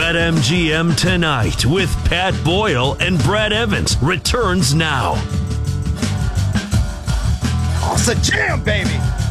BetMGM Tonight with Pat Boyle and Brad Evans returns now. Oh, it's a jam, baby.